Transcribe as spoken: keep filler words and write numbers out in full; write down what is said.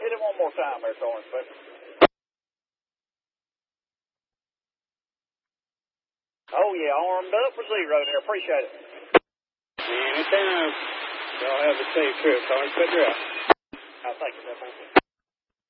hit it one more time there, Torrance, baby. Oh, yeah, armed up for zero there. Appreciate it. Anytime. Y'all have a safe trip, Torrance. Put her out. I think it's